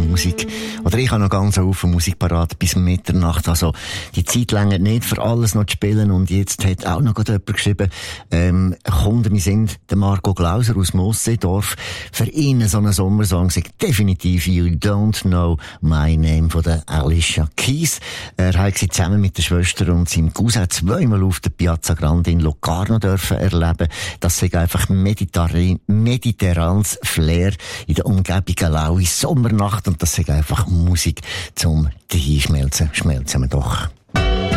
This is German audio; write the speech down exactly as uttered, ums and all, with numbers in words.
Musik. Oder ich habe noch ganz einen Haufen Musik parat bis Mitternacht. Also, die Zeit längert nicht für alles noch zu spielen. Und jetzt hat auch noch jemand geschrieben, ähm, Kunden, wir sind der Marco Glauser aus Mosseedorf. Für ihn so ein Sommersong sagt definitiv You Don't Know My Name von der Alicia Keys. Er hat sie zusammen mit der Schwester und seinem Cousin zweimal auf der Piazza Grande in Locarno dürfen erleben. Das sei einfach mediterran, mediterranes Flair in der Umgebung, eine laue Sommernacht, und das sei einfach Musik zum Dahinschmelzen. Schmelzen wir doch.